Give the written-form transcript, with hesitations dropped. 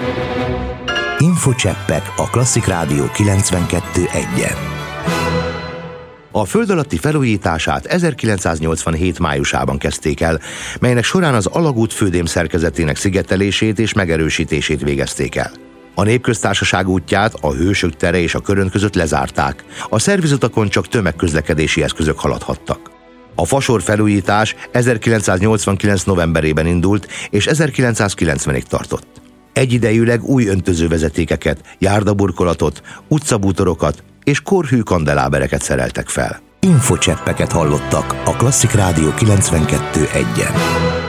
Infocseppek a Klasszik Rádió 92.1-en. A föld alatti felújítását 1987 májusában kezdték el, melynek során az alagút fődém szerkezetének szigetelését és megerősítését végezték el. A Népköztársaság útját a Hősök tere és a Körönd között lezárták, a szervizutakon csak tömegközlekedési eszközök haladhattak. A fasor felújítás 1989. novemberében indult és 1990-ig tartott. Egyidejűleg új öntözővezetékeket, járdaburkolatot, utcabútorokat és korhű kandelábereket szereltek fel. Infocseppeket hallottak a Klasszik Rádió 92.1-en.